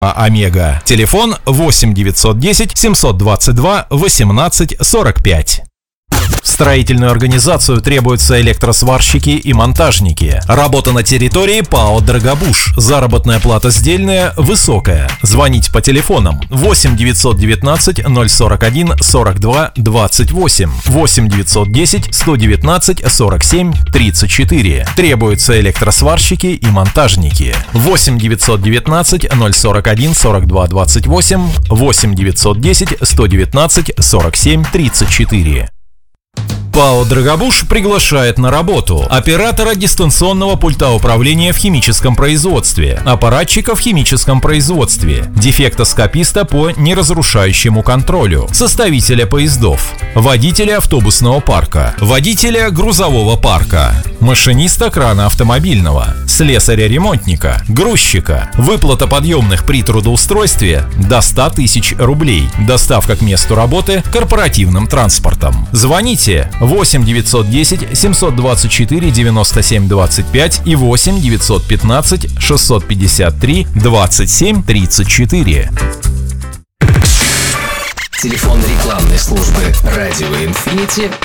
Омега. Телефон 8 910 722 18 45. В строительную организацию требуются электросварщики и монтажники. Работа на территории ПАО «Драгобуш». Заработная плата сдельная высокая. Звоните по телефонам 8 919 041 42 28, 8 910 119 47 34. Требуются электросварщики и монтажники. 8 919 041 42 28, 8 910 119 47 34. ПАО «Драгобуш» приглашает на работу оператора дистанционного пульта управления в химическом производстве, аппаратчика в химическом производстве, дефектоскописта по неразрушающему контролю, составителя поездов, водителя автобусного парка, водителя грузового парка, машиниста крана автомобильного, слесаря-ремонтника, грузчика. Выплата подъемных при трудоустройстве до 100 тысяч рублей. Доставка к месту работы корпоративным транспортом. Звоните 8 910 724 97 25 и 8 915 653 27 34. Телефон рекламной службы «Радио Инфинити»